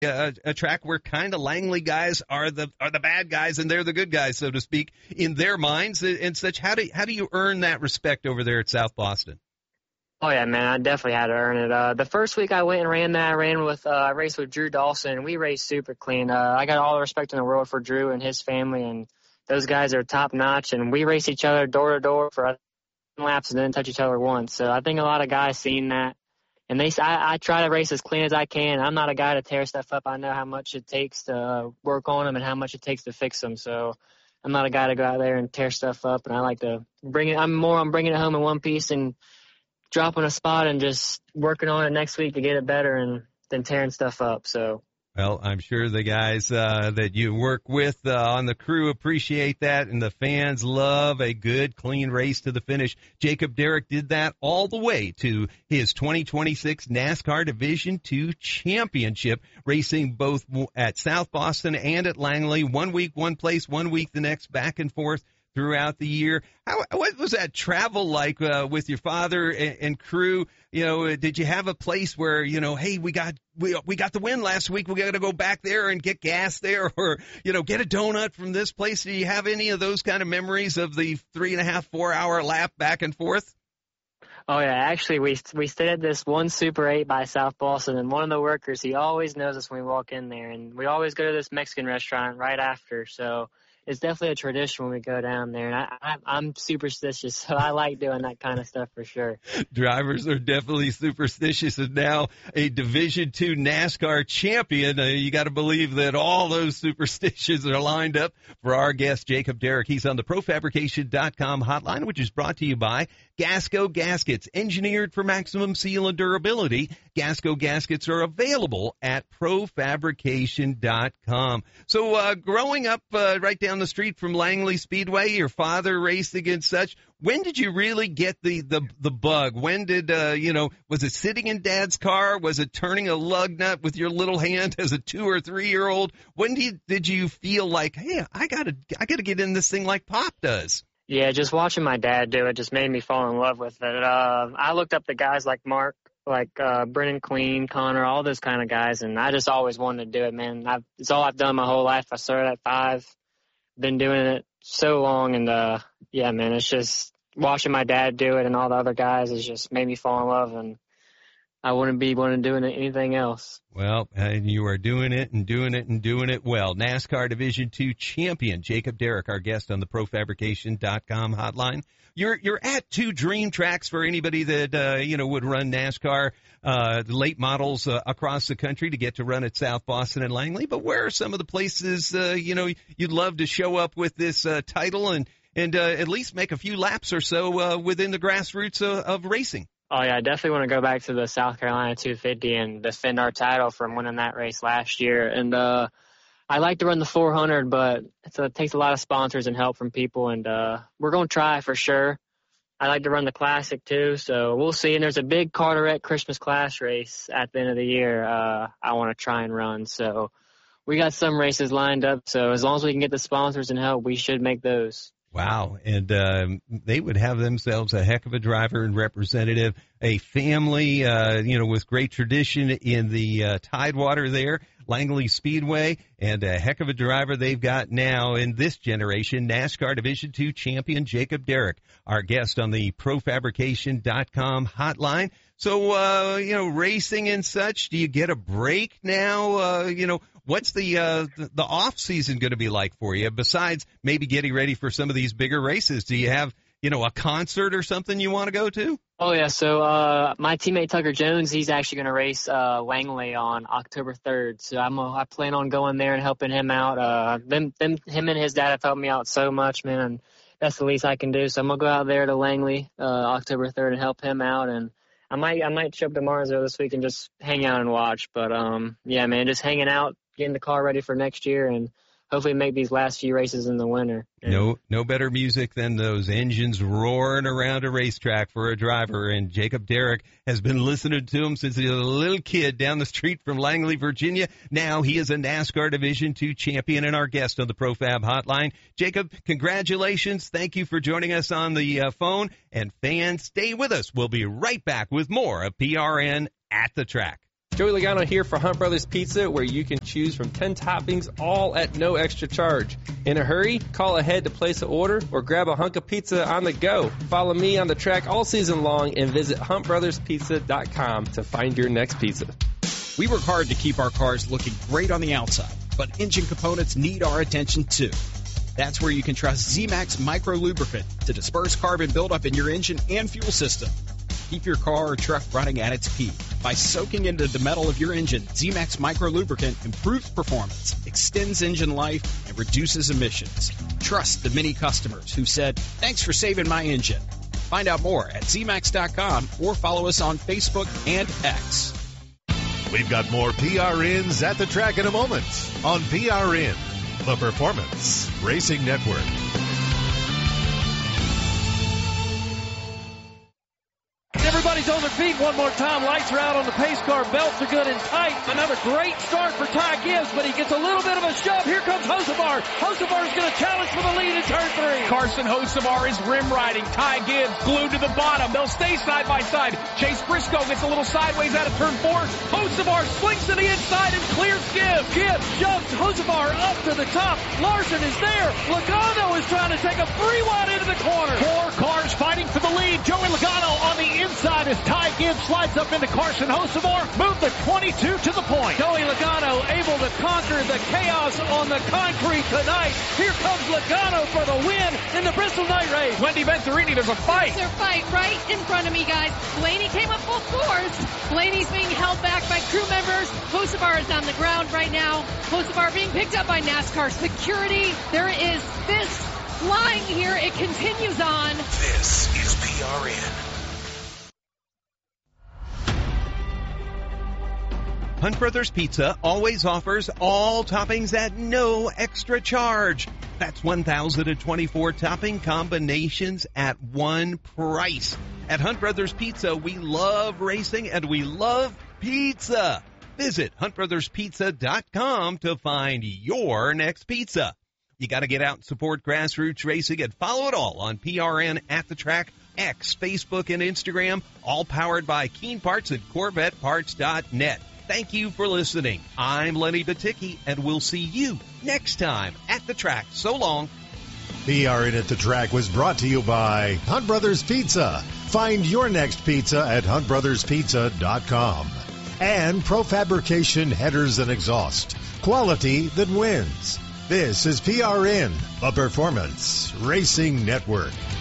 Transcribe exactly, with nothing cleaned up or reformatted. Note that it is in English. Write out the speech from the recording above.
a, a track where kind of Langley guys are the are the bad guys and they're the good guys, so to speak, in their minds and such. How do how do you earn that respect over there at South Boston? Oh yeah, man, I definitely had to earn it. Uh, the first week I went and ran that, I ran with, uh, I raced with Drew Dawson. We raced super clean. Uh, I got all the respect in the world for Drew and his family, and those guys are top notch. And we race each other door to door for laps and then touch each other once. So I think a lot of guys seen that, and they, I, I try to race as clean as I can. I'm not a guy to tear stuff up. I know how much it takes to uh, work on them and how much it takes to fix them. So I'm not a guy to go out there and tear stuff up. And I like to bring it. I'm more on bringing it home in one piece and dropping a spot and just working on it next week to get it better and then tearing stuff up. So, well, I'm sure the guys uh, that you work with uh, on the crew appreciate that, and the fans love a good, clean race to the finish. Jacob Derrick did that all the way to his twenty twenty-six NASCAR Division two Championship, racing both at South Boston and at Langley. One week, one place, one week the next, back and forth throughout the year. How, what was that travel like uh, with your father and, and crew? You know, did you have a place where, you know, hey, we got we we got the win last week, we got to go back there and get gas there, or, you know, get a donut from this place? Do you have any of those kind of memories of the three and a half, four hour lap back and forth? Oh yeah, actually we we stayed at this one Super eight by South Boston, and one of the workers, he always knows us when we walk in there, and we always go to this Mexican restaurant right after. So it's definitely a tradition when we go down there, and I, I, I'm superstitious, so I like doing that kind of stuff for sure. Drivers are definitely superstitious, and now a Division two NASCAR champion. Uh, you got to believe that all those superstitions are lined up for our guest, Jacob Derrick. He's on the Pro Fabrication dot com hotline, which is brought to you by Gasco Gaskets, engineered for maximum seal and durability. Gasco Gaskets are available at Pro Fabrication dot com. So uh, growing up uh, right down the street from Langley Speedway, your father racing and such, when did you really get the, the, the bug? When did, uh, you know, was it sitting in Dad's car? Was it turning a lug nut with your little hand as a two or three year old? When did you, did you feel like, hey, I gotta, I gotta get in this thing like Pop does? Yeah, just watching my dad do it just made me fall in love with it. Uh, I looked up the guys like Mark, like uh, Brennan Queen, Connor, all those kind of guys, and I just always wanted to do it, man. I've, it's all I've done my whole life. I started at five, been doing it so long, and uh, yeah, man, it's just watching my dad do it and all the other guys has just made me fall in love, and I wouldn't be wanting to do anything else. Well, and you are doing it and doing it and doing it well. NASCAR Division two champion Jacob Derrick, our guest on the Pro Fabrication dot com hotline. You're you're at two dream tracks for anybody that uh, you know would run NASCAR, uh, the late models uh, across the country to get to run at South Boston and Langley. But where are some of the places uh, you know you'd love to show up with this uh, title and and uh, at least make a few laps or so uh, within the grassroots uh, of racing? Oh, yeah, I definitely want to go back to the South Carolina two fifty and defend our title from winning that race last year. And uh, I like to run the four hundred, but it's a, it takes a lot of sponsors and help from people, and uh, we're going to try for sure. I like to run the Classic, too, so we'll see. And there's a big Carteret Christmas Clash race at the end of the year uh, I want to try and run. So we got some races lined up, so as long as we can get the sponsors and help, we should make those. Wow. And um, they would have themselves a heck of a driver and representative, a family, uh, you know, with great tradition in the uh, Tidewater there, Langley Speedway, and a heck of a driver they've got now in this generation, NASCAR Division two champion Jacob Derrick, our guest on the Pro Fabrication dot com hotline. So, uh, you know, racing and such, do you get a break now? Uh, you know, what's the, uh, the, the off season going to be like for you besides maybe getting ready for some of these bigger races? Do you have, you know, a concert or something you want to go to? Oh, yeah. So, uh, my teammate Tucker Jones, he's actually going to race, uh, Langley on October third. So I'm, uh, I plan on going there and helping him out. Uh, them, them, him and his dad have helped me out so much, man. And that's the least I can do. So I'm going to go out there to Langley, uh, October third and help him out. And I might, I might show up to Martinsville this week and just hang out and watch. But, um, yeah, man, just hanging out, getting the car ready for next year, and hopefully make these last few races in the winter. No, no better music than those engines roaring around a racetrack for a driver. And Jacob Derrick has been listening to him since he was a little kid down the street from Langley, Virginia. Now he is a NASCAR Division two champion and our guest on the ProFab Hotline. Jacob, congratulations. Thank you for joining us on the uh, phone. And fans, stay with us. We'll be right back with more of P R N at the Track. Joey Logano here for Hunt Brothers Pizza, where you can choose from ten toppings, all at no extra charge. In a hurry? Call ahead to place an order or grab a hunk of pizza on the go. Follow me on the track all season long and visit hunt brothers pizza dot com to find your next pizza. We work hard to keep our cars looking great on the outside, but engine components need our attention too. That's where you can trust Z-Max Micro Lubricant to disperse carbon buildup in your engine and fuel system. Keep your car or truck running at its peak. By soaking into the metal of your engine, Z-Max Micro Lubricant improves performance, extends engine life, and reduces emissions. Trust the many customers who said, "Thanks for saving my engine." Find out more at Z max dot com or follow us on Facebook and X. We've got more P R Ns at the track in a moment on P R N, the Performance Racing Network. Everybody's on their feet one more time. Lights are out on the pace car. Belts are good and tight. Another great start for Ty Gibbs, but he gets a little bit of a shove. Here comes Hocevar. Hocevar's going to challenge for the lead in turn three. Carson Hocevar is rim riding. Ty Gibbs glued to the bottom. They'll stay side by side. Chase Briscoe gets a little sideways out of turn four. Hocevar slinks to the inside and clears Gibbs. Gibbs shoves Hocevar up to the top. Larson is there. Logano is trying to take a free wide into the corner. Four cars fighting for the lead. Joey Logano on the inside as Ty Gibbs slides up into Carson Hocevar. Move the twenty-two to the point. Joey Logano able to conquer the chaos on the concrete tonight. Here comes Logano for the win in the Bristol Night Race. Wendy Venturini, there's a fight. There's a fight right in front of me, guys. Blaney came up full force. Blaney's being held back by crew members. Hocevar is on the ground right now. Hocevar being picked up by NASCAR security. There is this flying here. It continues on. This is P R N. Hunt Brothers Pizza always offers all toppings at no extra charge. That's one thousand twenty-four topping combinations at one price. At Hunt Brothers Pizza, we love racing and we love pizza. Visit hunt brothers pizza dot com to find your next pizza. You got to get out and support grassroots racing and follow it all on P R N At the Track, X, Facebook, and Instagram, all powered by Keen Parts and Corvette Parts dot net. Thank you for listening. I'm Lenny Baticki, and we'll see you next time at the track. So long. P R N At the Track was brought to you by Hunt Brothers Pizza. Find your next pizza at hunt brothers pizza dot com. And Profabrication Headers and Exhaust. Quality that wins. This is P R N, a Performance Racing Network.